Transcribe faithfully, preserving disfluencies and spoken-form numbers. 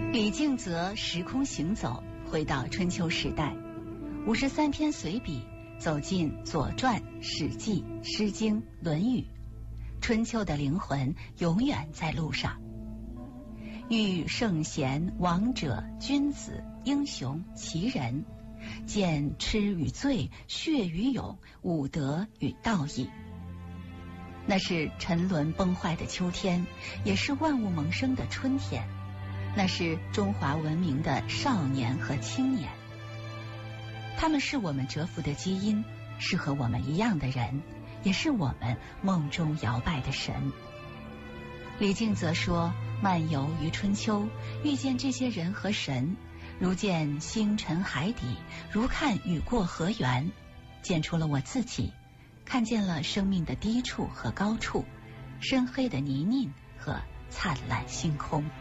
李敬则时空行走，回到春秋时代，五十三篇随笔走进《左传》《史记》《诗经》《论语》，春秋的灵魂永远在路上。遇圣贤、王者、君子、英雄、奇人，见痴与醉、血与勇、武德与道义。那是沉沦崩坏的秋天，也是万物萌生的春天。那是中华文明的少年和青年，他们是我们蛰伏的基因，是和我们一样的人，也是我们梦中摇摆的神。李敬则说，漫游于春秋，遇见这些人和神，如见星辰海底，如看雨过河源，见出了我自己，看见了生命的低处和高处，深黑的泥泞和灿烂星空。